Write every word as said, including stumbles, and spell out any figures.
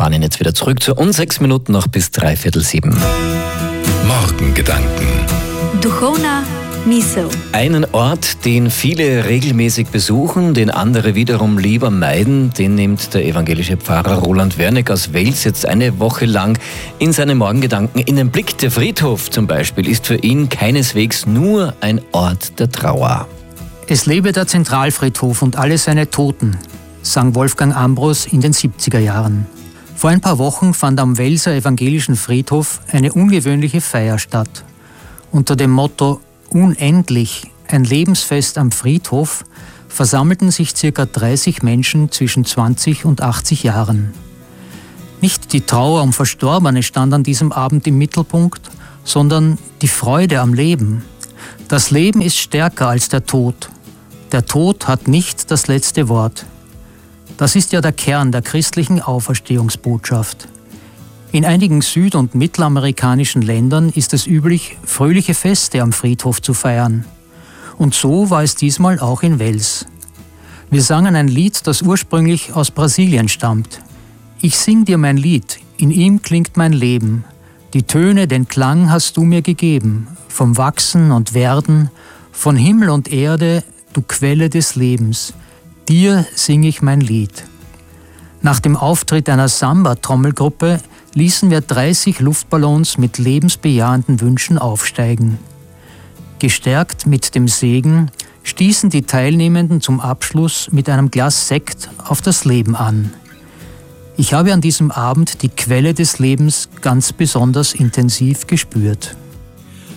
fahren jetzt wieder zurück zu uns. Sechs Minuten noch bis dreiviertel sieben. Morgengedanken. Duchovna misel. Einen Ort, den viele regelmäßig besuchen, den andere wiederum lieber meiden, den nimmt der evangelische Pfarrer Roland Werneck aus Wels jetzt eine Woche lang in seine Morgengedanken in den Blick. Der Friedhof zum Beispiel ist für ihn keineswegs nur ein Ort der Trauer. Es lebe der Zentralfriedhof und alle seine Toten, sang Wolfgang Ambros in den siebziger Jahren. Vor ein paar Wochen fand am Welser evangelischen Friedhof eine ungewöhnliche Feier statt. Unter dem Motto Unendlich, ein Lebensfest am Friedhof, versammelten sich ca. dreißig Menschen zwischen zwanzig und achtzig Jahren. Nicht die Trauer um Verstorbene stand an diesem Abend im Mittelpunkt, sondern die Freude am Leben. Das Leben ist stärker als der Tod. Der Tod hat nicht das letzte Wort. Das ist ja der Kern der christlichen Auferstehungsbotschaft. In einigen süd- und mittelamerikanischen Ländern ist es üblich, fröhliche Feste am Friedhof zu feiern. Und so war es diesmal auch in Wels. Wir sangen ein Lied, das ursprünglich aus Brasilien stammt. Ich sing dir mein Lied, in ihm klingt mein Leben. Die Töne, den Klang hast du mir gegeben. Vom Wachsen und Werden, von Himmel und Erde, du Quelle des Lebens. Dir sing ich mein Lied. Nach dem Auftritt einer Samba-Trommelgruppe ließen wir dreißig Luftballons mit lebensbejahenden Wünschen aufsteigen. Gestärkt mit dem Segen stießen die Teilnehmenden zum Abschluss mit einem Glas Sekt auf das Leben an. Ich habe an diesem Abend die Quelle des Lebens ganz besonders intensiv gespürt.